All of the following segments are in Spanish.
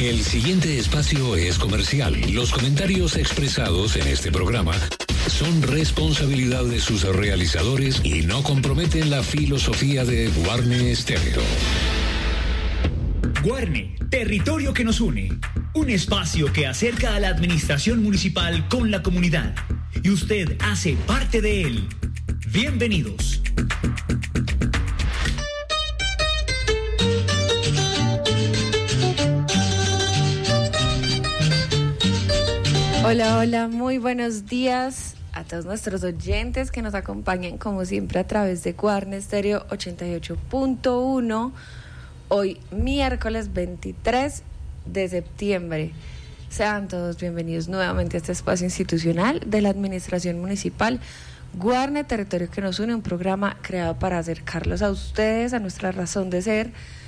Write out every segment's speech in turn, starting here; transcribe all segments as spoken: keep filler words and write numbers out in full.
El siguiente espacio es comercial. Los comentarios expresados en este programa son responsabilidad de sus realizadores y no comprometen la filosofía de Guarne Stereo. Guarne, territorio que nos une. Un espacio que acerca a la administración municipal con la comunidad. Y usted hace parte de él. Bienvenidos. Hola, hola, muy buenos días a todos nuestros oyentes que nos acompañan como siempre a través de Guarne Stereo ochenta y ocho punto uno. Hoy miércoles veintitrés de septiembre. Sean todos bienvenidos nuevamente a este espacio institucional de la Administración Municipal Guarne, territorio que nos une, un programa creado para acercarlos a ustedes, a nuestra razón de ser,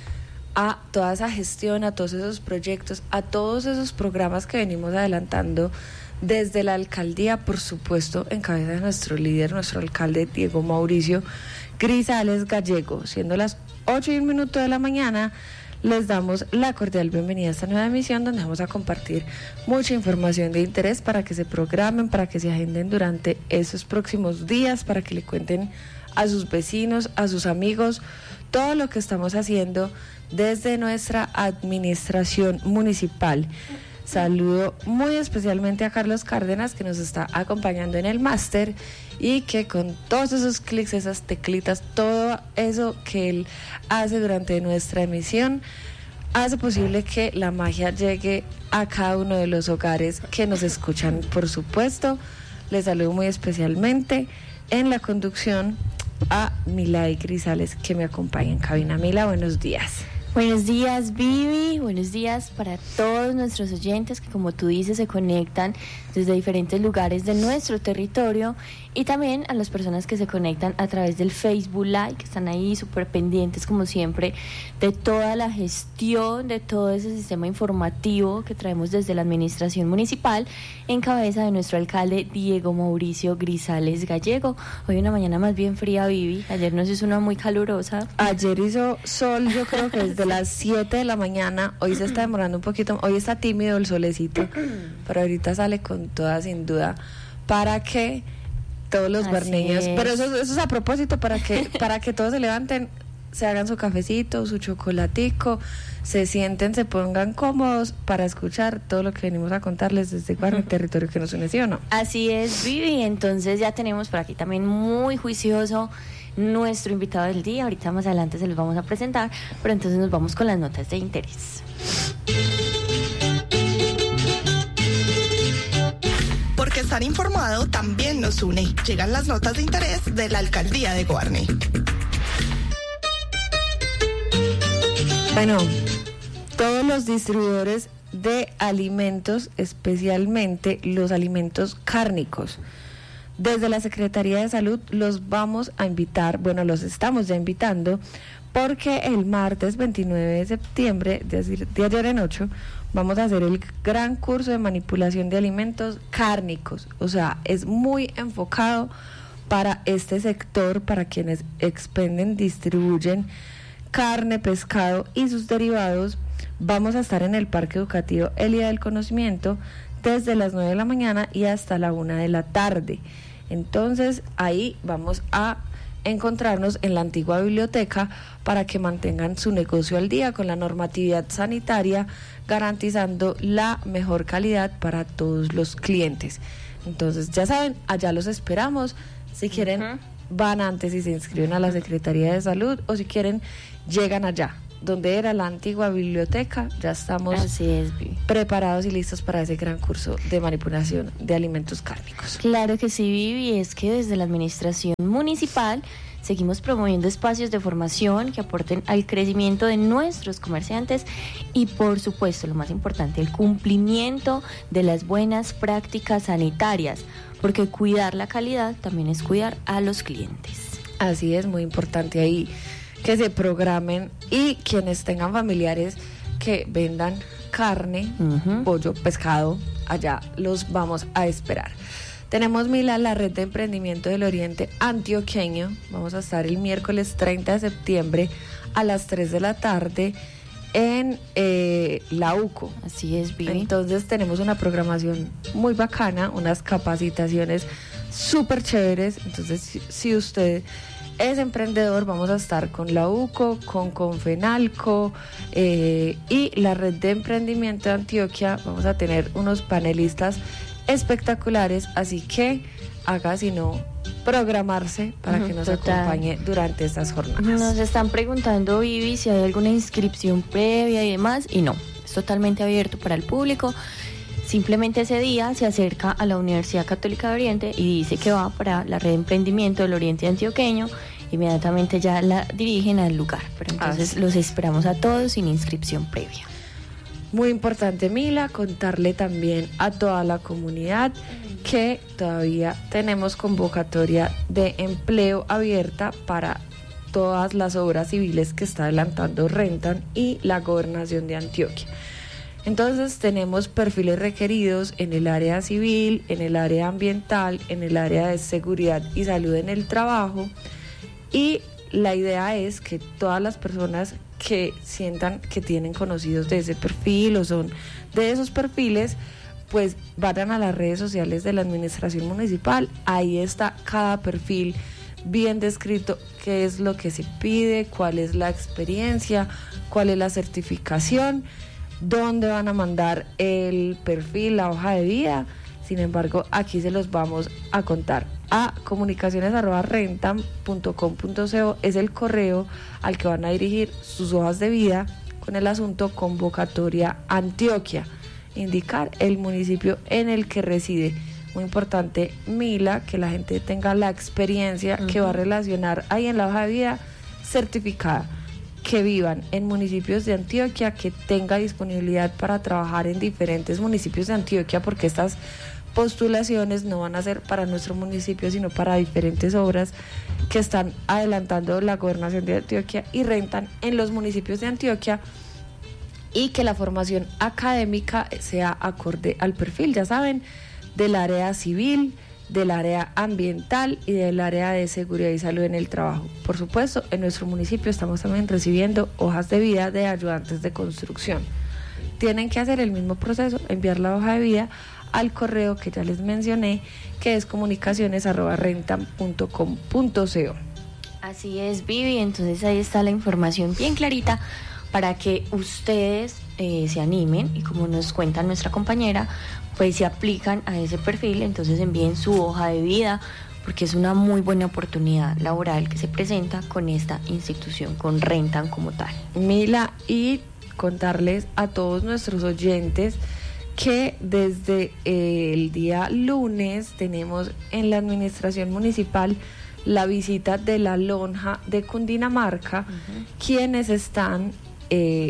a toda esa gestión, a todos esos proyectos, a todos esos programas que venimos adelantando desde la alcaldía, por supuesto, en cabeza de nuestro líder, nuestro alcalde Diego Mauricio Grisales Gallego. Siendo las ocho y un minuto de la mañana, les damos la cordial bienvenida a esta nueva emisión donde vamos a compartir mucha información de interés para que se programen, para que se agenden durante esos próximos días, para que le cuenten a sus vecinos, a sus amigos, todo lo que estamos haciendo desde nuestra administración municipal. Saludo muy especialmente a Carlos Cárdenas, que nos está acompañando en el máster y que con todos esos clics, esas teclitas, todo eso que él hace durante nuestra emisión, hace posible que la magia llegue a cada uno de los hogares que nos escuchan. Por supuesto, les saludo muy especialmente en la conducción a Milay Grisales, que me acompaña en cabina. Mila, buenos días. Buenos días, Vivi. Buenos días para todos nuestros oyentes que, como tú dices, se conectan desde diferentes lugares de nuestro territorio, y también a las personas que se conectan a través del Facebook Live, que están ahí súper pendientes, como siempre, de toda la gestión, de todo ese sistema informativo que traemos desde la administración municipal, en cabeza de nuestro alcalde Diego Mauricio Grisales Gallego. Hoy una mañana más bien fría, Vivi. Ayer nos hizo una muy calurosa. Ayer hizo sol, yo creo que desde las siete de la mañana. Hoy se está demorando un poquito, hoy está tímido el solecito, pero ahorita sale con toda, sin duda, para que todos los guarneños, pero eso, eso es a propósito, para que para que todos se levanten, se hagan su cafecito, su chocolatico, se sienten, se pongan cómodos para escuchar todo lo que venimos a contarles desde Guarne, uh-huh. territorio que nos une, ¿sí o no? Así es, Vivi. Entonces ya tenemos por aquí también muy juicioso nuestro invitado del día. Ahorita más adelante se los vamos a presentar, pero entonces nos vamos con las notas de interés. Porque estar informado también nos une. Llegan las notas de interés de la alcaldía de Guarne. Bueno, todos los distribuidores de alimentos, especialmente los alimentos cárnicos, desde la Secretaría de Salud los vamos a invitar, bueno, los estamos ya invitando, porque el martes veintinueve de septiembre, de, de ayer en ocho, vamos a hacer el gran curso de manipulación de alimentos cárnicos. O sea, es muy enfocado para este sector, para quienes expenden, distribuyen carne, pescado y sus derivados. Vamos a estar en el Parque Educativo Elia del Conocimiento desde las nueve de la mañana y hasta la una de la tarde. Entonces ahí vamos a encontrarnos en la antigua biblioteca para que mantengan su negocio al día con la normatividad sanitaria, garantizando la mejor calidad para todos los clientes. Entonces ya saben, allá los esperamos. Si quieren, uh-huh. van antes y se inscriben a la Secretaría de Salud, o si quieren, llegan allá donde era la antigua biblioteca. Ya estamos Así es, preparados y listos para ese gran curso de manipulación de alimentos cárnicos. Claro que sí, Vivi. Es que desde la administración municipal seguimos promoviendo espacios de formación que aporten al crecimiento de nuestros comerciantes y, por supuesto, lo más importante, el cumplimiento de las buenas prácticas sanitarias, porque cuidar la calidad también es cuidar a los clientes. Así es, muy importante ahí que se programen, y quienes tengan familiares que vendan carne, uh-huh. pollo, pescado, allá los vamos a esperar. Tenemos, Mila, la red de emprendimiento del Oriente Antioqueño. Vamos a estar el miércoles treinta de septiembre a las tres de la tarde en eh, la U C O. Así es, Vivi. Entonces tenemos una programación muy bacana, unas capacitaciones súper chéveres. Entonces, si, si usted es emprendedor, vamos a estar con la U C O, con Confenalco eh, y la Red de Emprendimiento de Antioquia. Vamos a tener unos panelistas espectaculares, así que haga sino programarse para uh-huh, que nos total. acompañe durante estas jornadas. Nos están preguntando, Vivi, si hay alguna inscripción previa y demás, y no, es totalmente abierto para el público. Simplemente ese día se acerca a la Universidad Católica de Oriente y dice que va para la Red de Emprendimiento del Oriente Antioqueño. Inmediatamente ya la dirigen al lugar, pero entonces Así. los esperamos a todos sin inscripción previa. Muy importante, Mila, contarle también a toda la comunidad que todavía tenemos convocatoria de empleo abierta para todas las obras civiles que está adelantando Rentan y la Gobernación de Antioquia. Entonces tenemos perfiles requeridos en el área civil, en el área ambiental, en el área de seguridad y salud en el trabajo, y la idea es que todas las personas que sientan que tienen conocidos de ese perfil o son de esos perfiles, pues vayan a las redes sociales de la administración municipal. Ahí está cada perfil bien descrito, qué es lo que se pide, cuál es la experiencia, cuál es la certificación, dónde van a mandar el perfil, la hoja de vida. Sin embargo, aquí se los vamos a contar. A comunicaciones arroba rentam punto com punto co es el correo al que van a dirigir sus hojas de vida con el asunto convocatoria Antioquia. Indicar el municipio en el que reside. Muy importante, Mila, que la gente tenga la experiencia uh-huh. que va a relacionar ahí en la hoja de vida certificada, que vivan en municipios de Antioquia, que tenga disponibilidad para trabajar en diferentes municipios de Antioquia, porque estas postulaciones no van a ser para nuestro municipio, sino para diferentes obras que están adelantando la Gobernación de Antioquia y Rentan en los municipios de Antioquia, y que la formación académica sea acorde al perfil, ya saben, del área civil, del área ambiental y del área de seguridad y salud en el trabajo. Por supuesto, en nuestro municipio estamos también recibiendo hojas de vida de ayudantes de construcción. Tienen que hacer el mismo proceso, enviar la hoja de vida al correo que ya les mencioné, que es comunicaciones arroba rentam punto com punto co. Así es, Vivi, entonces ahí está la información bien clarita para que ustedes eh, se animen y, como nos cuenta nuestra compañera, pues se aplican a ese perfil. Entonces envíen su hoja de vida, porque es una muy buena oportunidad laboral que se presenta con esta institución, con Rentan como tal. Mila, y contarles a todos nuestros oyentes que desde el día lunes tenemos en la administración municipal la visita de la Lonja de Cundinamarca, uh-huh. quienes están eh,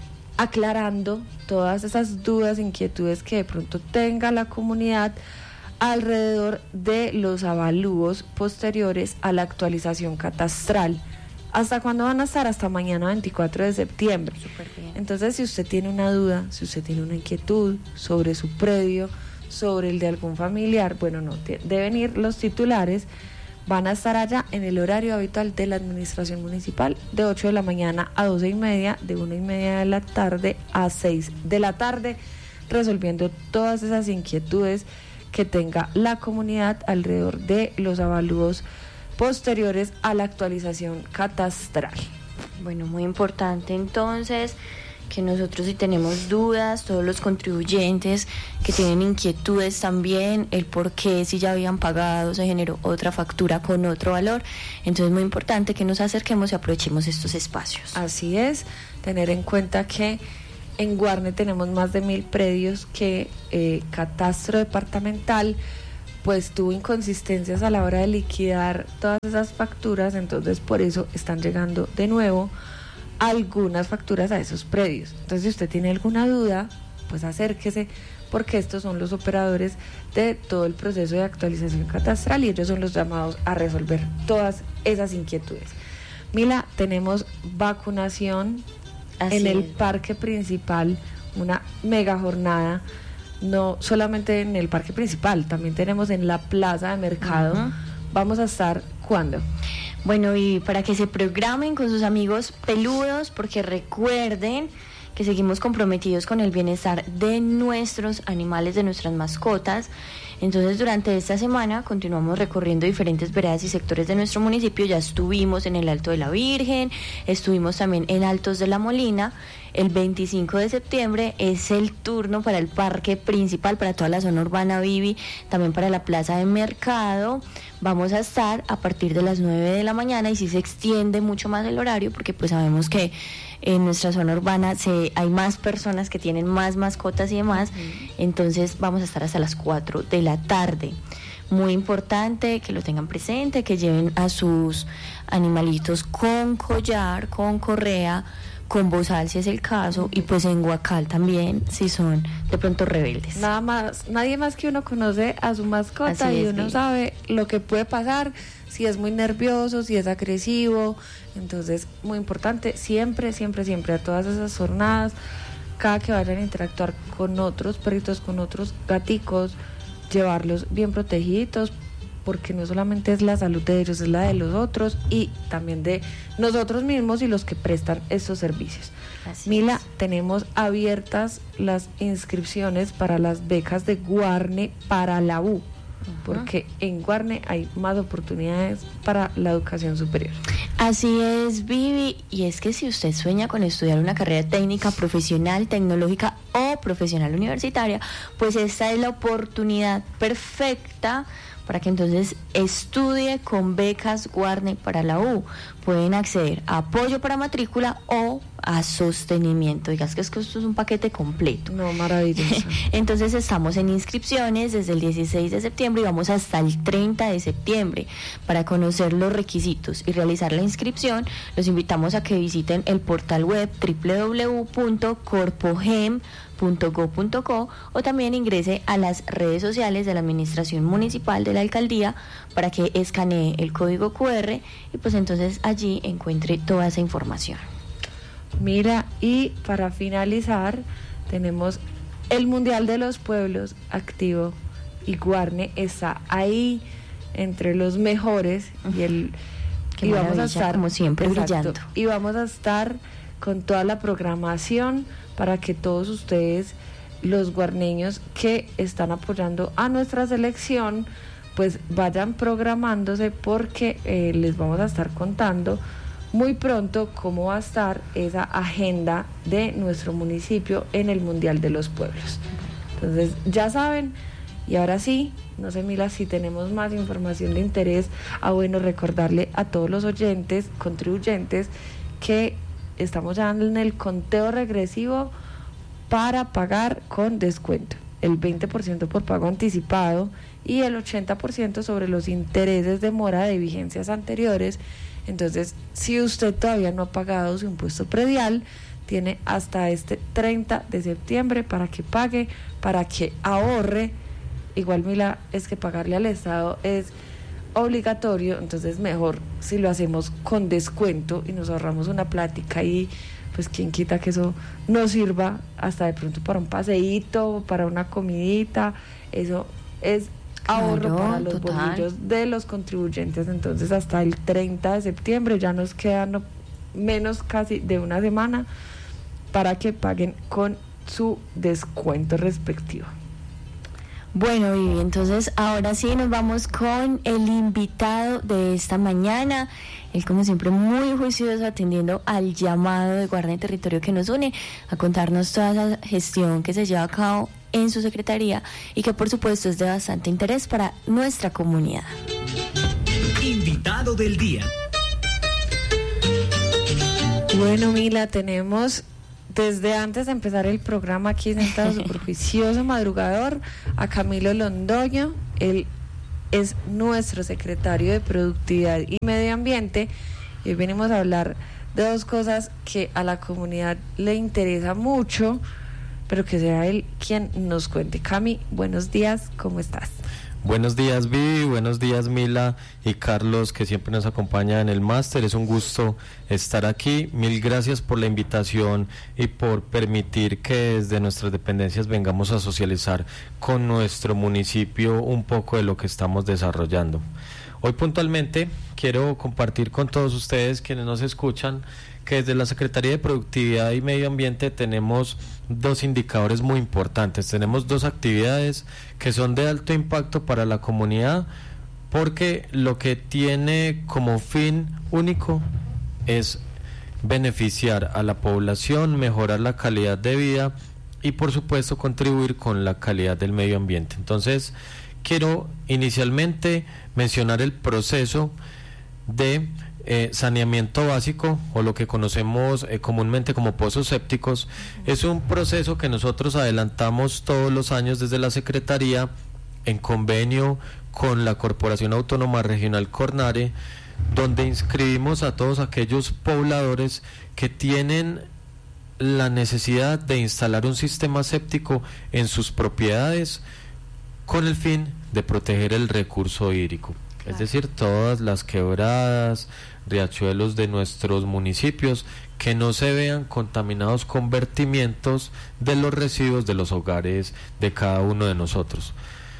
aclarando todas esas dudas, inquietudes que de pronto tenga la comunidad alrededor de los avalúos posteriores a la actualización catastral. ¿Hasta cuándo van a estar? Hasta mañana veinticuatro de septiembre. Entonces, si usted tiene una duda, si usted tiene una inquietud sobre su predio, sobre el de algún familiar, bueno, no, deben ir los titulares. Van a estar allá en el horario habitual de la administración municipal, de ocho de la mañana a doce y media, de una y media de la tarde a seis de la tarde, resolviendo todas esas inquietudes que tenga la comunidad alrededor de los avalúos posteriores a la actualización catastral. Bueno, muy importante entonces que nosotros, si tenemos dudas, todos los contribuyentes que tienen inquietudes también, el por qué, si ya habían pagado, se generó otra factura con otro valor, entonces es muy importante que nos acerquemos y aprovechemos estos espacios. Así es, tener en cuenta que en Guarne tenemos más de mil predios que eh, Catastro Departamental pues tuvo inconsistencias a la hora de liquidar todas esas facturas, entonces por eso están llegando de nuevo algunas facturas a esos predios. Entonces, si usted tiene alguna duda, pues acérquese, porque estos son los operadores de todo el proceso de actualización catastral y ellos son los llamados a resolver todas esas inquietudes. Mila, tenemos vacunación Así en el es. Parque Principal, una mega jornada. No solamente en el parque principal, también tenemos en la plaza de mercado. Uh-huh. Vamos a estar, ¿cuándo? Bueno, y para que se programen con sus amigos peludos, porque recuerden que seguimos comprometidos con el bienestar de nuestros animales, de nuestras mascotas. Entonces, durante esta semana continuamos recorriendo diferentes veredas y sectores de nuestro municipio. Ya estuvimos en el Alto de la Virgen, estuvimos también en Altos de la Molina. El veinticinco de septiembre es el turno para el parque principal, para toda la zona urbana Vivi, también para la plaza de mercado. Vamos a estar a partir de las nueve de la mañana y si se extiende mucho más el horario, porque pues sabemos que en nuestra zona urbana se, hay más personas que tienen más mascotas y demás, uh-huh. Entonces vamos a estar hasta las cuatro de la tarde. Muy importante que lo tengan presente, que lleven a sus animalitos con collar, con correa, con bozal si es el caso, y pues en guacal también si son de pronto rebeldes. Nada más, nadie más que uno conoce a su mascota. Así y es, uno bien. Sabe lo que puede pasar, si es muy nervioso, si es agresivo. Entonces, muy importante, siempre, siempre, siempre a todas esas jornadas, cada que vayan a interactuar con otros perritos, con otros gaticos, llevarlos bien protegidos, porque no solamente es la salud de ellos, es la de los otros y también de nosotros mismos y los que prestan estos servicios. Así Mila, es. Tenemos abiertas las inscripciones para las becas de Guarne para la U, uh-huh. porque en Guarne hay más oportunidades para la educación superior. Así es, Vivi, y es que si usted sueña con estudiar una carrera técnica, profesional, tecnológica o profesional universitaria, pues esta es la oportunidad perfecta para que entonces estudie con becas Guarne para la U. Pueden acceder a apoyo para matrícula o a sostenimiento. Digas que, es que esto es un paquete completo. No, maravilloso. Entonces estamos en inscripciones desde el dieciséis de septiembre y vamos hasta el treinta de septiembre. Para conocer los requisitos y realizar la inscripción, los invitamos a que visiten el portal web doble u doble u doble u punto corpogem punto go punto co o también ingrese a las redes sociales de la Administración Municipal de la Alcaldía para que escanee el código cu erre y pues entonces allí encuentre toda esa información. Mira, y para finalizar tenemos el Mundial de los Pueblos activo y Guarne está ahí entre los mejores y el Qué y vamos a estar como siempre exacto, brillando y vamos a estar con toda la programación para que todos ustedes, los guarneños que están apoyando a nuestra selección, pues vayan programándose porque eh, les vamos a estar contando muy pronto cómo va a estar esa agenda de nuestro municipio en el Mundial de los Pueblos. Entonces, ya saben, y ahora sí, no sé, Mila, si tenemos más información de interés, ah, bueno, recordarle a todos los oyentes, contribuyentes, que estamos ya en el conteo regresivo para pagar con descuento, el veinte por ciento por pago anticipado y el ochenta por ciento sobre los intereses de mora de vigencias anteriores. Entonces, si usted todavía no ha pagado su impuesto predial, tiene hasta este treinta de septiembre para que pague, para que ahorre. Igual, Mila, es que pagarle al Estado es obligatorio, entonces mejor si lo hacemos con descuento y nos ahorramos una plática y pues quién quita que eso nos sirva hasta de pronto para un paseíto, para una comidita. Eso es ahorro, claro, para los total. bolsillos de los contribuyentes. Entonces hasta el treinta de septiembre ya nos quedan no, menos casi de una semana para que paguen con su descuento respectivo. Bueno, Vivi, entonces ahora sí nos vamos con el invitado de esta mañana. Él, como siempre, muy juicioso, atendiendo al llamado de Guarne Territorio que nos une, a contarnos toda esa gestión que se lleva a cabo en su secretaría y que por supuesto es de bastante interés para nuestra comunidad. Invitado del día. Bueno, Mila, tenemos desde antes de empezar el programa aquí sentado súper juicioso, madrugador, a Camilo Londoño. Él es nuestro secretario de Productividad y Medio Ambiente y hoy venimos a hablar de dos cosas que a la comunidad le interesa mucho, pero que sea él quien nos cuente. Cami, buenos días, ¿cómo estás? Buenos días, Vivi, buenos días, Mila y Carlos, que siempre nos acompaña en el máster. Es un gusto estar aquí. Mil gracias por la invitación y por permitir que desde nuestras dependencias vengamos a socializar con nuestro municipio un poco de lo que estamos desarrollando. Hoy puntualmente quiero compartir con todos ustedes quienes nos escuchan que desde la Secretaría de Productividad y Medio Ambiente tenemos dos indicadores muy importantes. Tenemos dos actividades que son de alto impacto para la comunidad, porque lo que tiene como fin único es beneficiar a la población, mejorar la calidad de vida y por supuesto contribuir con la calidad del medio ambiente. Entonces quiero inicialmente mencionar el proceso de eh, saneamiento básico, o lo que conocemos eh, comúnmente como pozos sépticos. Es un proceso que nosotros adelantamos todos los años desde la Secretaría en convenio con la Corporación Autónoma Regional Cornare, donde inscribimos a todos aquellos pobladores que tienen la necesidad de instalar un sistema séptico en sus propiedades con el fin de proteger el recurso hídrico. Claro. Es decir, todas las quebradas, riachuelos de nuestros municipios, que no se vean contaminados con vertimientos de los residuos de los hogares de cada uno de nosotros.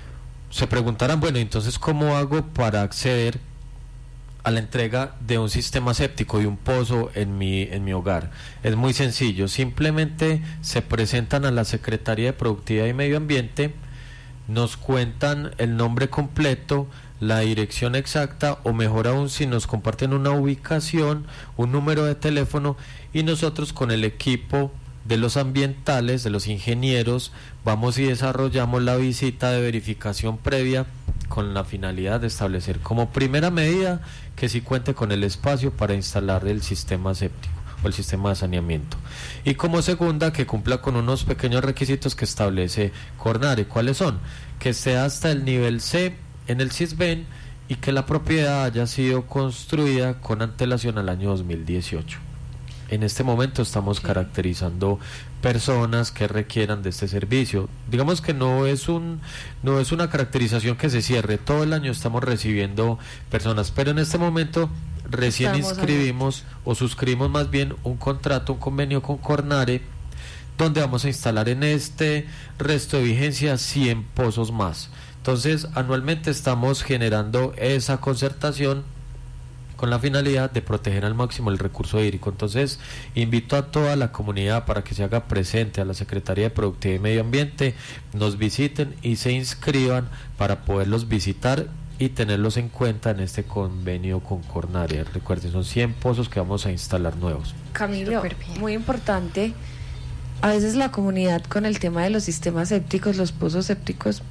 Se preguntarán, bueno, entonces ¿cómo hago para acceder a la entrega de un sistema séptico y un pozo en mi, en mi hogar? Es muy sencillo, simplemente se presentan a la Secretaría de Productividad y Medio Ambiente, nos cuentan el nombre completo, la dirección exacta, o mejor aún si nos comparten una ubicación, un número de teléfono, y nosotros con el equipo de los ambientales, de los ingenieros, vamos y desarrollamos la visita de verificación previa con la finalidad de establecer como primera medida que sí cuente con el espacio para instalar el sistema séptico o el sistema de saneamiento, y como segunda que cumpla con unos pequeños requisitos que establece Cornare. ¿Cuáles son? Que esté hasta el nivel C en el CISBEN y que la propiedad haya sido construida con antelación al año dos mil dieciocho. En este momento estamos sí. caracterizando personas que requieran de este servicio. Digamos que no es un no es una caracterización que se cierre, todo el año estamos recibiendo personas, pero en este momento recién estamos inscribimos a... o suscribimos más bien un contrato, un convenio con Cornare, donde vamos a instalar en este resto de vigencia cien pozos más. Entonces anualmente estamos generando esa concertación con la finalidad de proteger al máximo el recurso hídrico. Entonces invito a toda la comunidad para que se haga presente a la Secretaría de Productividad y Medio Ambiente, nos visiten y se inscriban para poderlos visitar y tenerlos en cuenta en este convenio con Cornare. Recuerden, son cien pozos que vamos a instalar nuevos. Camilo, muy importante, a veces la comunidad con el tema de los sistemas sépticos, los pozos sépticos,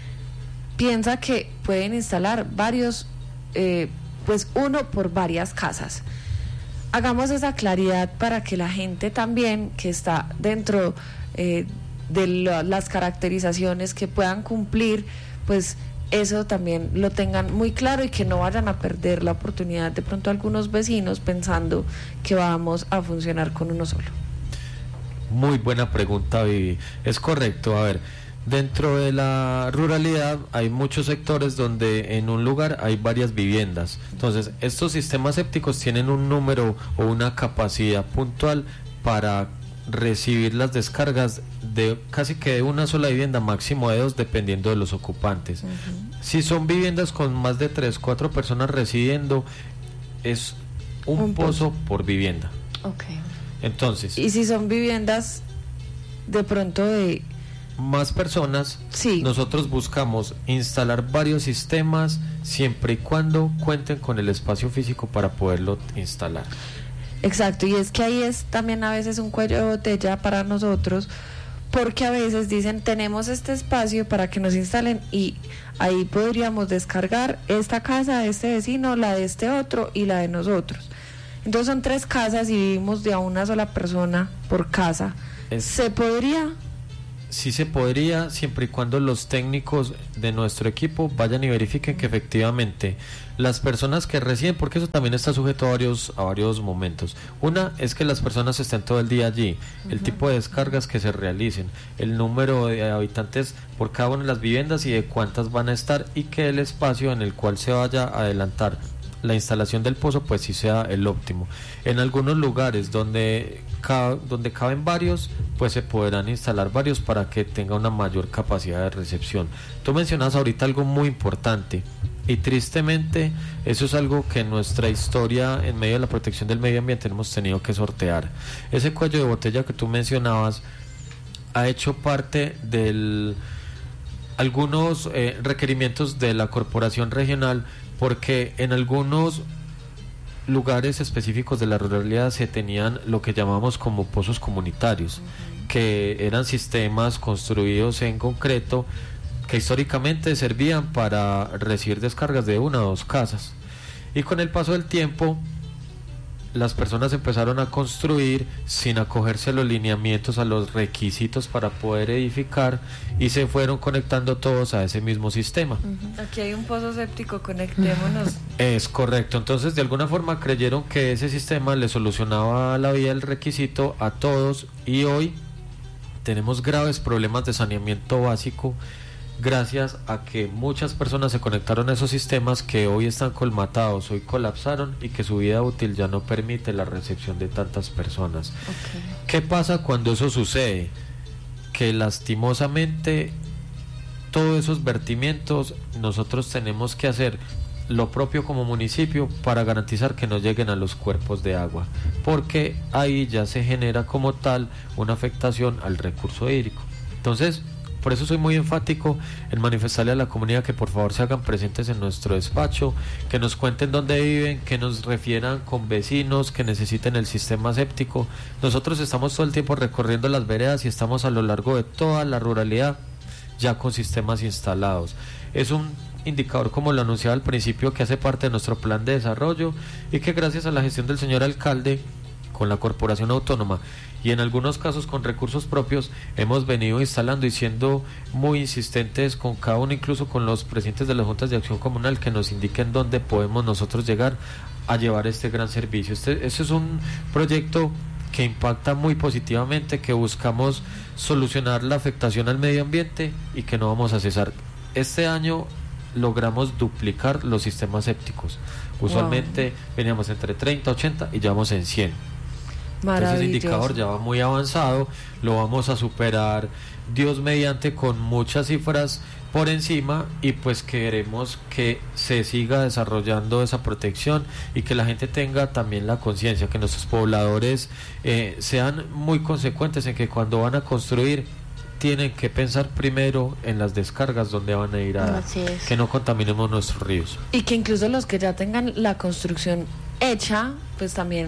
piensa que pueden instalar varios eh, pues uno por varias casas. Hagamos esa claridad para que la gente también que está dentro eh, de lo, las caracterizaciones que puedan cumplir, pues eso también lo tengan muy claro y que no vayan a perder la oportunidad de pronto algunos vecinos pensando que vamos a funcionar con uno solo. Muy buena pregunta, Vivi. Es correcto. A ver, dentro de la ruralidad hay muchos sectores donde en un lugar hay varias viviendas. Entonces, estos sistemas sépticos tienen un número o una capacidad puntual para recibir las descargas de casi que de una sola vivienda, máximo de dos, dependiendo de los ocupantes. Uh-huh. Si son viviendas con más de tres, cuatro personas residiendo, es un, un pozo, pozo por vivienda. Okay. Entonces, y si son viviendas de pronto de más personas, sí. nosotros buscamos instalar varios sistemas siempre y cuando cuenten con el espacio físico para poderlo instalar. Exacto, y es que ahí es también a veces un cuello de botella para nosotros, porque a veces dicen tenemos este espacio para que nos instalen y ahí podríamos descargar esta casa de este vecino, la de este otro y la de nosotros. Entonces son tres casas y vivimos de a una sola persona por casa. Es... ¿Se podría? Sí se podría, siempre y cuando los técnicos de nuestro equipo vayan y verifiquen que efectivamente las personas que residen, porque eso también está sujeto a varios, a varios momentos. Una es que las personas estén todo el día allí, uh-huh. el tipo de descargas que se realicen, el número de habitantes por cada una de las viviendas y de cuántas van a estar, y que el espacio en el cual se vaya a adelantar la instalación del pozo pues sí sea el óptimo. En algunos lugares donde ca- donde caben varios, pues se podrán instalar varios para que tenga una mayor capacidad de recepción. Tú mencionas ahorita algo muy importante, Y tristemente eso es algo que en nuestra historia en medio de la protección del medio ambiente hemos tenido que sortear. Ese cuello de botella que tú mencionabas ha hecho parte de algunos eh, requerimientos de la corporación regional, porque en algunos lugares específicos de la ruralidad se tenían lo que llamamos como pozos comunitarios, uh-huh. que eran sistemas construidos en concreto que históricamente servían para recibir descargas de una o dos casas, y con el paso del tiempo las personas empezaron a construir sin acogerse a los lineamientos, a los requisitos para poder edificar, y se fueron conectando todos a ese mismo sistema. Uh-huh. Aquí hay un pozo séptico, conectémonos. Es correcto. Entonces de alguna forma creyeron que ese sistema le solucionaba la vida, el requisito a todos, y hoy tenemos graves problemas de saneamiento básico gracias a que muchas personas se conectaron a esos sistemas que hoy están colmatados, hoy colapsaron, y que su vida útil ya no permite la recepción de tantas personas. Okay. ¿Qué pasa cuando eso sucede? Que lastimosamente todos esos vertimientos nosotros tenemos que hacer lo propio como municipio para garantizar que no lleguen a los cuerpos de agua, porque ahí ya se genera como tal una afectación al recurso hídrico. Entonces, por eso soy muy enfático en manifestarle a la comunidad que por favor se hagan presentes en nuestro despacho, que nos cuenten dónde viven, que nos refieran con vecinos que necesiten el sistema séptico. Nosotros estamos todo el tiempo recorriendo las veredas y estamos a lo largo de toda la ruralidad ya con sistemas instalados. Es un indicador, como lo anunciaba al principio, que hace parte de nuestro plan de desarrollo, y que gracias a la gestión del señor alcalde con la corporación autónoma y en algunos casos con recursos propios hemos venido instalando y siendo muy insistentes con cada uno, incluso con los presidentes de las juntas de acción comunal, que nos indiquen dónde podemos nosotros llegar a llevar este gran servicio. Este, este es un proyecto que impacta muy positivamente, que buscamos solucionar la afectación al medio ambiente y que no vamos a cesar. Este año logramos duplicar los sistemas sépticos. Usualmente wow. veníamos entre treinta, ochenta y ya vamos en cien. Entonces ese indicador ya va muy avanzado, lo vamos a superar Dios mediante con muchas cifras por encima, y pues queremos que se siga desarrollando esa protección y que la gente tenga también la conciencia, que nuestros pobladores eh, sean muy consecuentes en que cuando van a construir tienen que pensar primero en las descargas donde van a ir a dar, que no contaminemos nuestros ríos. Y que incluso los que ya tengan la construcción hecha, pues también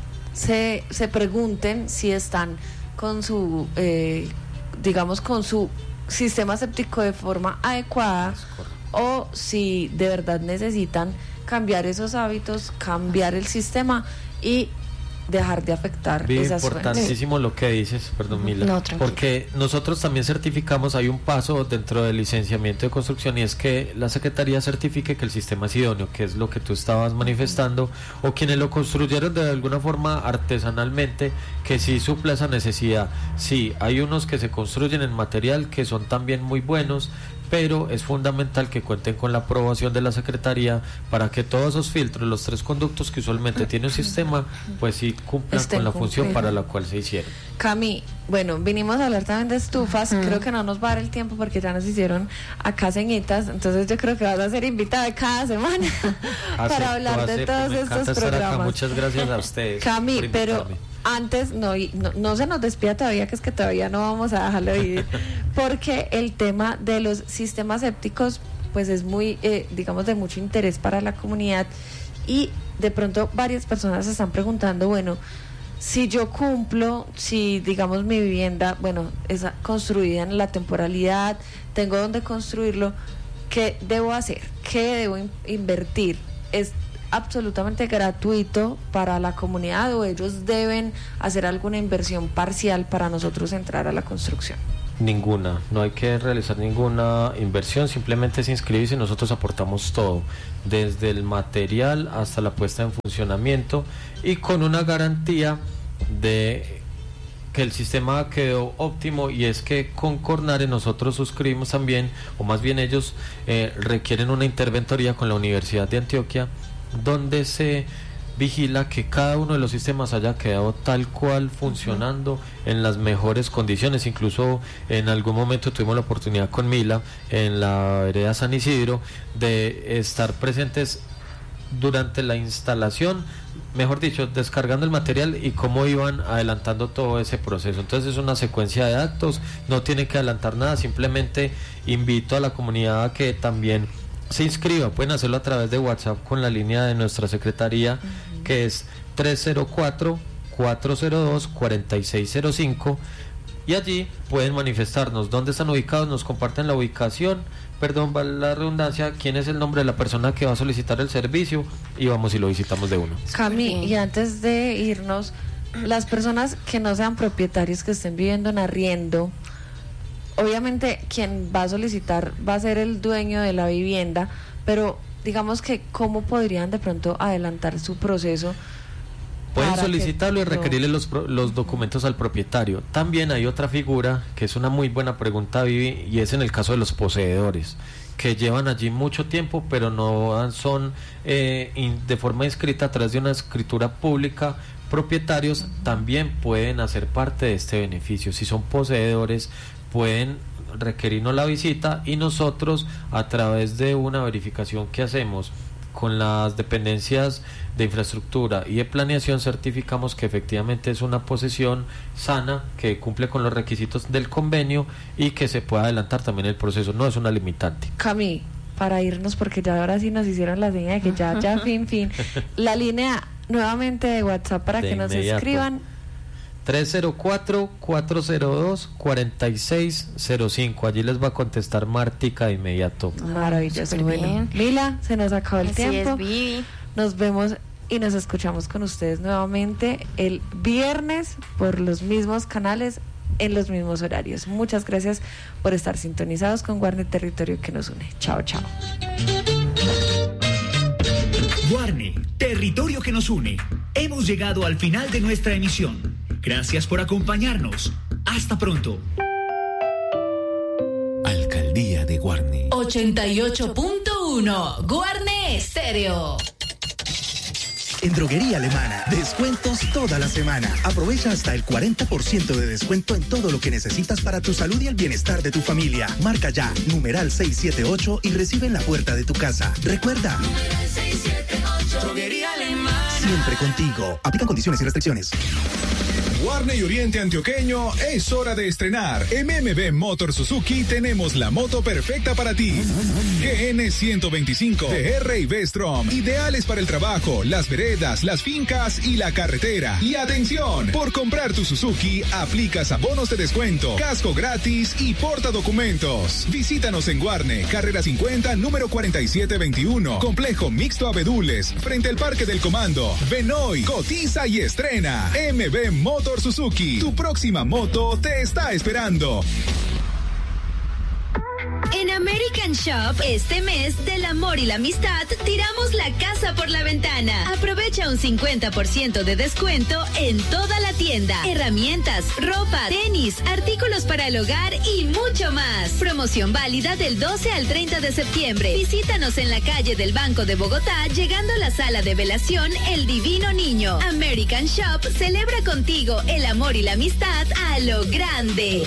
se, se pregunten si están con su, eh, digamos, con su sistema séptico de forma adecuada, o si de verdad necesitan cambiar esos hábitos, cambiar el sistema y dejar de afectar Bien esas importantísimo fuentes. Lo que dices, perdón Mila, no, porque nosotros también certificamos, hay un paso dentro del licenciamiento de construcción, y es que la Secretaría certifique que el sistema es idóneo, que es lo que tú estabas manifestando, o quienes lo construyeron de alguna forma artesanalmente, que sí supla esa necesidad. Sí, hay unos que se construyen en material que son también muy buenos, pero es fundamental que cuenten con la aprobación de la Secretaría para que todos esos filtros, los tres conductos que usualmente tiene un sistema, pues sí cumplan Estén con la cumplido. función para la cual se hicieron. Cami, bueno, vinimos a hablar también de estufas, mm. creo que no nos va a dar el tiempo porque ya nos hicieron acá ceñitas, entonces yo creo que vas a ser invitada cada semana para hablar de todos me estos programas. Acá. Muchas gracias a ustedes. Cami, pero antes no, no, no se nos despida todavía, que es que todavía no vamos a dejarlo ir, porque el tema de los sistemas sépticos pues es muy, eh, digamos, de mucho interés para la comunidad, y de pronto varias personas se están preguntando, bueno, si yo cumplo, si digamos mi vivienda, bueno, es construida en la temporalidad, tengo donde construirlo, ¿qué debo hacer? ¿Qué debo in- invertir? ¿Es absolutamente gratuito para la comunidad, o ellos deben hacer alguna inversión parcial para nosotros entrar a la construcción? Ninguna, no hay que realizar ninguna inversión, simplemente se inscribirse y nosotros aportamos todo, desde el material hasta la puesta en funcionamiento, y con una garantía de que el sistema quedó óptimo, y es que con Cornare nosotros suscribimos también, o más bien ellos eh, requieren una interventoría con la Universidad de Antioquia, donde se vigila que cada uno de los sistemas haya quedado tal cual funcionando en las mejores condiciones. Incluso en algún momento tuvimos la oportunidad con Mila en la vereda San Isidro de estar presentes durante la instalación, mejor dicho, descargando el material y cómo iban adelantando todo ese proceso. Entonces es una secuencia de actos, no tienen que adelantar nada, simplemente invito a la comunidad a que también se inscriba. Pueden hacerlo a través de WhatsApp con la línea de nuestra secretaría, uh-huh, que es tres cero cuatro, cuatro cero dos, cuatro seis cero cinco, y allí pueden manifestarnos dónde están ubicados, nos comparten la ubicación, perdón, vale la redundancia, quién es el nombre de la persona que va a solicitar el servicio y vamos y lo visitamos de uno. Cami, y antes de irnos, las personas que no sean propietarios, que estén viviendo en arriendo, obviamente quien va a solicitar va a ser el dueño de la vivienda, pero digamos que ¿cómo podrían de pronto adelantar su proceso? Pueden solicitarlo y requerirle los, los documentos al propietario. También hay otra figura que es una muy buena pregunta, Vivi, y es en el caso de los poseedores, que llevan allí mucho tiempo pero no son eh, in, de forma inscrita a través de una escritura pública. Propietarios también pueden hacer parte de este beneficio. Si son poseedores, pueden requerirnos la visita y nosotros, a través de una verificación que hacemos con las dependencias de infraestructura y de planeación, certificamos que efectivamente es una posesión sana, que cumple con los requisitos del convenio y que se puede adelantar también el proceso, no es una limitante. Cami, para irnos, porque ya ahora sí nos hicieron la señal de que ya, ya, fin, fin, la línea nuevamente de WhatsApp para de que nos inmediato. Escriban. tres cero cuatro, cuatro cero dos, cuatro seis cero cinco. Allí les va a contestar Martica de inmediato. Maravilloso. Bueno, Mila, se nos acabó el Así tiempo. Es, Vivi. Nos vemos y nos escuchamos con ustedes nuevamente el viernes por los mismos canales, en los mismos horarios. Muchas gracias por estar sintonizados con Guarne, territorio que nos une. Chao, chao. Guarne, territorio que nos une. Hemos llegado al final de nuestra emisión. Gracias por acompañarnos. Hasta pronto. Alcaldía de Guarne. ochenta y ocho punto uno Guarne Estéreo. En Droguería Alemana, descuentos toda la semana. Aprovecha hasta el cuarenta por ciento de descuento en todo lo que necesitas para tu salud y el bienestar de tu familia. Marca ya, numeral seiscientos setenta y ocho y recibe en la puerta de tu casa. Recuerda, seiscientos setenta y ocho Droguería Alemana. Siempre contigo. Aplican condiciones y restricciones. Guarne y Oriente Antioqueño, es hora de estrenar. En M M B Motor Suzuki tenemos la moto perfecta para ti. G N ciento veinticinco T R y V-Strom, ideales para el trabajo, las veredas, las fincas y la carretera. Y atención, por comprar tu Suzuki, aplicas abonos de descuento, casco gratis y porta documentos. Visítanos en Guarne, carrera cincuenta, número cuarenta y siete veintiuno, complejo mixto Abedules, frente al Parque del Comando. Ven hoy, cotiza y estrena. M B Motor Suzuki, tu próxima moto te está esperando. En American Shop, este mes del amor y la amistad, tiramos la casa por la ventana. Aprovecha un cincuenta por ciento de descuento en toda la tienda. Herramientas, ropa, tenis, artículos para el hogar y mucho más. Promoción válida del doce al treinta de septiembre. Visítanos en la calle del Banco de Bogotá, llegando a la sala de velación El Divino Niño. American Shop celebra contigo el amor y la amistad a lo grande.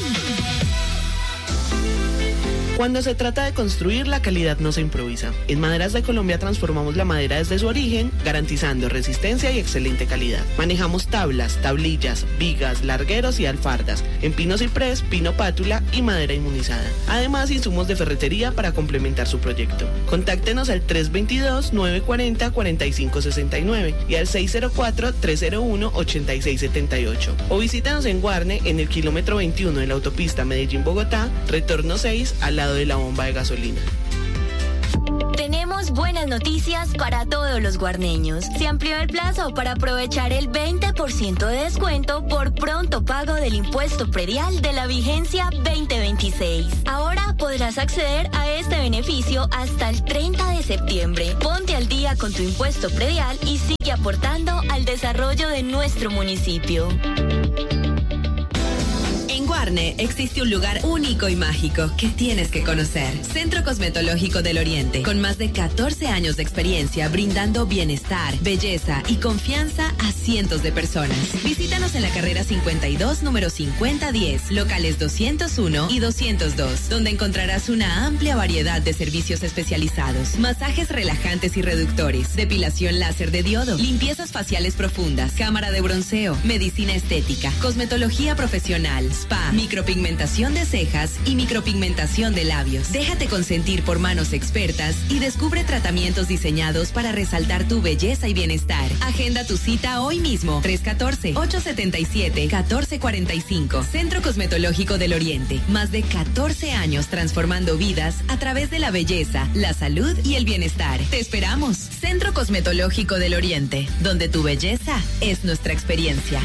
Cuando se trata de construir, la calidad no se improvisa. En Maderas de Colombia transformamos la madera desde su origen, garantizando resistencia y excelente calidad. Manejamos tablas, tablillas, vigas, largueros y alfardas, en pino ciprés, pino pátula y madera inmunizada. Además, insumos de ferretería para complementar su proyecto. Contáctenos al tres dos dos, nueve cuatro cero, cuatro cinco seis nueve y al seis cero cuatro, tres cero uno, ocho seis siete ocho. O visítanos en Guarne, en el kilómetro veintiuno de la autopista Medellín-Bogotá, retorno seis, al lado de la bomba de gasolina. Tenemos buenas noticias para todos los guarneños. Se amplió el plazo para aprovechar el veinte por ciento de descuento por pronto pago del impuesto predial de la vigencia veinte veintiséis. Ahora podrás acceder a este beneficio hasta el treinta de septiembre. Ponte al día con tu impuesto predial y sigue aportando al desarrollo de nuestro municipio. Guarne existe un lugar único y mágico que tienes que conocer. Centro Cosmetológico del Oriente, con más de catorce años de experiencia brindando bienestar, belleza y confianza a cientos de personas. Visítanos en la carrera cincuenta y dos, número cincuenta diez, locales doscientos uno y doscientos dos, donde encontrarás una amplia variedad de servicios especializados, masajes relajantes y reductores, depilación láser de diodo, limpiezas faciales profundas, cámara de bronceo, medicina estética, cosmetología profesional, spa, micropigmentación de cejas y micropigmentación de labios. Déjate consentir por manos expertas y descubre tratamientos diseñados para resaltar tu belleza y bienestar. Agenda tu cita hoy mismo. tres uno cuatro, ocho siete siete, uno cuatro cuatro cinco. Centro Cosmetológico del Oriente. Más de catorce años transformando vidas a través de la belleza, la salud y el bienestar. Te esperamos. Centro Cosmetológico del Oriente, donde tu belleza es nuestra experiencia.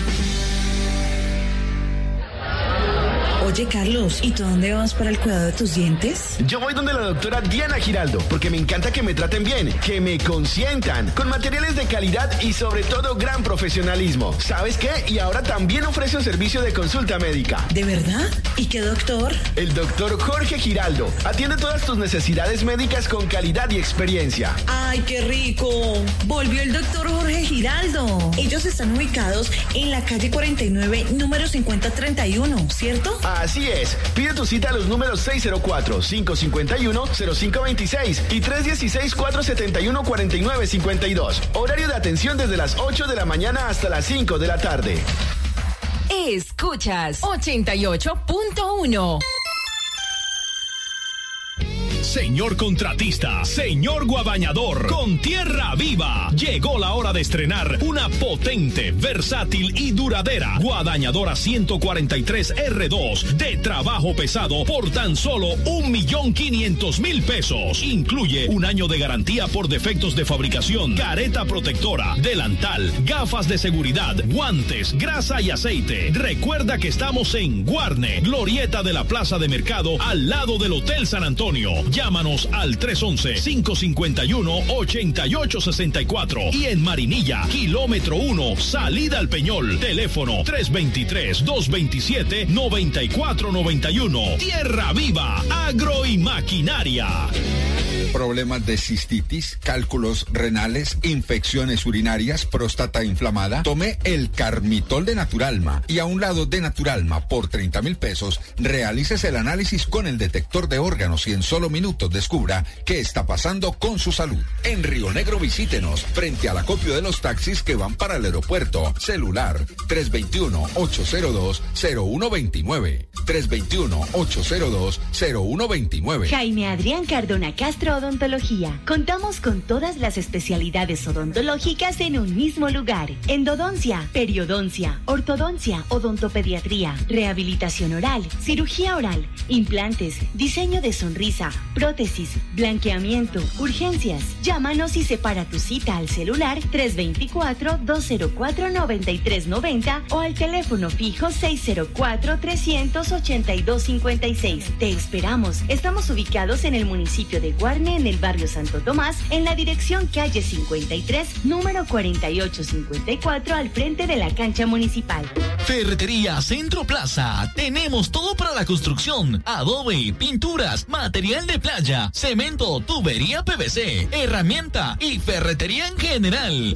Oye, Carlos, ¿y tú dónde vas para el cuidado de tus dientes? Yo voy donde la doctora Diana Giraldo, porque me encanta que me traten bien, que me consientan, con materiales de calidad y sobre todo gran profesionalismo. ¿Sabes qué? Y ahora también ofrece un servicio de consulta médica. ¿De verdad? ¿Y qué doctor? El doctor Jorge Giraldo. Atiende todas tus necesidades médicas con calidad y experiencia. ¡Ay, qué rico! Volvió el doctor Jorge Giraldo. Ellos están ubicados en la calle cuarenta y nueve, número cincuenta treinta y uno, ¿cierto? Así es. Pide tu cita a los números seis cero cuatro, cinco cinco uno, cero cinco dos seis y tres uno seis, cuatro siete uno, cuatro nueve cinco dos. Horario de atención desde las ocho de la mañana hasta las cinco de la tarde. Escuchas ochenta y ocho punto uno. Señor contratista, señor guadañador, con Tierra Viva, llegó la hora de estrenar una potente, versátil y duradera guadañadora ciento cuarenta y tres R dos de trabajo pesado por tan solo un millón quinientos mil pesos. Incluye un año de garantía por defectos de fabricación, careta protectora, delantal, gafas de seguridad, guantes, grasa y aceite. Recuerda que estamos en Guarne, glorieta de la Plaza de Mercado, al lado del Hotel San Antonio. Llámanos al tres once, cinco cincuenta y uno, ochenta y ocho sesenta y cuatro y en Marinilla, kilómetro uno, salida al Peñol, teléfono tres veintitrés, dos veintisiete, noventa y cuatro noventa y uno. Tierra Viva, agro y maquinaria. Problemas de cistitis, cálculos renales, infecciones urinarias, próstata inflamada. Tome el Carmitol de Naturalma y a un lado de Naturalma por treinta mil pesos realices el análisis con el detector de órganos y en solo minutos descubra qué está pasando con su salud. En Río Negro visítenos frente al acopio de los taxis que van para el aeropuerto. Celular tres dos uno, ocho cero dos, cero uno dos nueve. tres dos uno, ocho cero dos, cero uno dos nueve. Jaime Adrián Cardona Castro Odontología. Contamos con todas las especialidades odontológicas en un mismo lugar. Endodoncia, periodoncia, ortodoncia, odontopediatría, rehabilitación oral, cirugía oral, implantes, diseño de sonrisa, prótesis, blanqueamiento, urgencias. Llámanos y separa tu cita al celular tres dos cuatro, dos cero cuatro, nueve tres nueve cero o al teléfono fijo seis cero cuatro, tres ocho dos cinco seis. Te esperamos. Estamos ubicados en el municipio de Guarne, en el barrio Santo Tomás, en la dirección calle cincuenta y tres, número cuarenta y ocho cincuenta y cuatro, al frente de la cancha municipal. Ferretería Centro Plaza. Tenemos todo para la construcción: adobe, pinturas, material de playa, cemento, tubería P V C, herramienta y ferretería en general.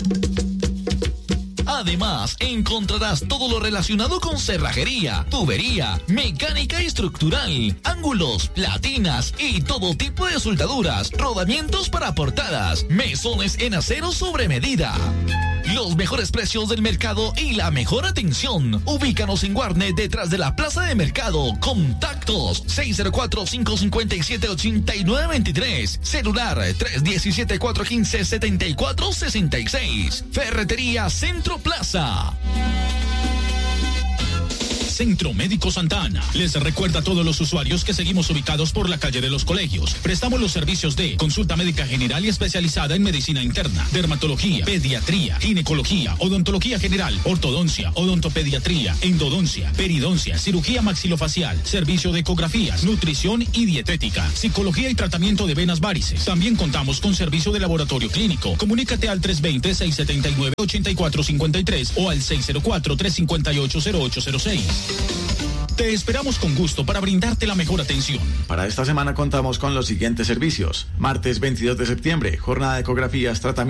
Además, encontrarás todo lo relacionado con cerrajería, tubería, mecánica y estructural, ángulos, platinas y todo tipo de soldaduras, rodamientos para portadas, mesones en acero sobre medida. Los mejores precios del mercado y la mejor atención. Ubícanos en Guarne, detrás de la Plaza de Mercado. Contactos seis cero cuatro, cinco cinco siete, ocho nueve dos tres. Celular tres uno siete, cuatro uno cinco, siete cuatro seis seis. Ferretería Centro Plaza. Centro Médico Santa Ana les recuerda a todos los usuarios que seguimos ubicados por la calle de los Colegios. Prestamos los servicios de consulta médica general y especializada en medicina interna, dermatología, pediatría, ginecología, odontología general, ortodoncia, odontopediatría, endodoncia, peridoncia, cirugía maxilofacial, servicio de ecografías, nutrición y dietética, psicología y tratamiento de venas varices. También contamos con servicio de laboratorio clínico. Comunícate al tres dos cero, seis siete nueve, ocho cuatro cinco tres o al seis cero cuatro, tres cinco ocho, cero ocho cero seis. Te esperamos con gusto para brindarte la mejor atención. Para esta semana contamos con los siguientes servicios. Martes veintidós de septiembre, jornada de ecografías, tratamientos